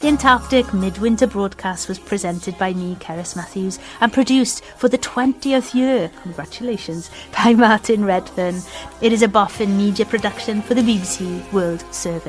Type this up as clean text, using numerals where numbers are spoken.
The Antarctic Midwinter Broadcast was presented by me, Cerys Matthews, and produced for the 20th year, congratulations, by Martin Redfern. It is a Boffin Media production for the BBC World Service.